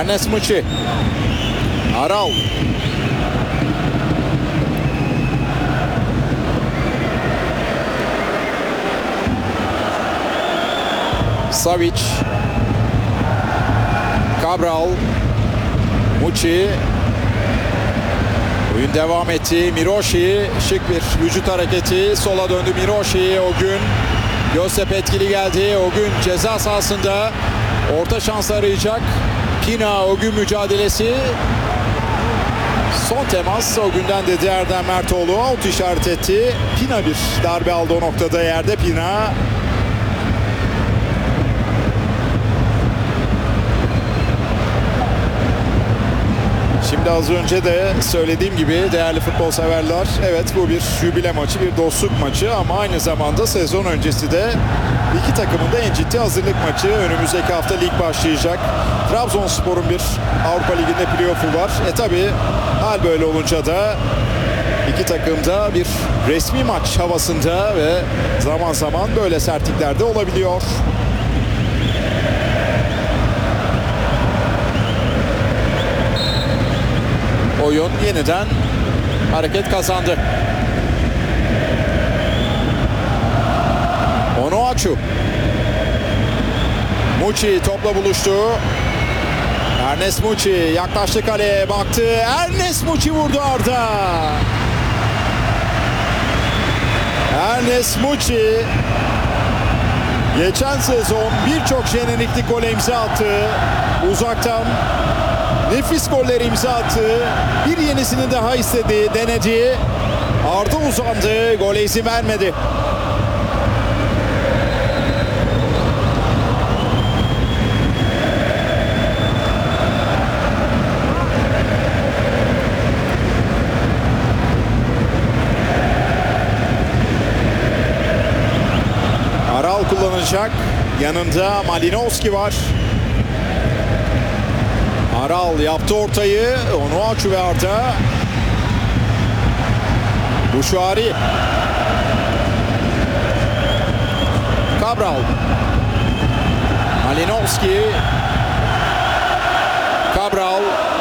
Ernest Muçi. Aral. Savic. Cabral. Muçi. Oyun devam etti. Miroshi şık bir vücut hareketi. Sola döndü Miroshi. O gün Göztepe etkili geldi. O gün ceza sahasında orta şans arayacak. Pina o gün mücadelesi. Son temas o günden dedi Erdem Mertoğlu. Out işaret etti. Pina bir darbe aldı o noktada yerde. Pina. Şimdi az önce de söylediğim gibi değerli futbol severler, evet bu bir jübile maçı, bir dostluk maçı ama aynı zamanda sezon öncesi de iki takımın da en ciddi hazırlık maçı. Önümüzdeki hafta lig başlayacak. Trabzonspor'un bir Avrupa Ligi'nde playoff'u var. Tabi hal böyle olunca da iki takım da bir resmi maç havasında ve zaman zaman böyle sertlikler de olabiliyor. Oyun yeniden hareket kazandı. Onuachu. Muçi topla buluştu. Ernest Muçi yaklaştı kaleye baktı. Ernest Muçi vurdu Arda. Ernest Muçi geçen sezon birçok jenerikli gole imza attı. Uzaktan nefis goller imza attı. Bir yenisini daha istedi, denedi. Arda uzandı, gole izin vermedi. Aral kullanacak. Yanında Malinovski var. Aral yaptı ortayı. Onuachu ve Arda. Buşuari. Cabral. Malinovski. Cabral.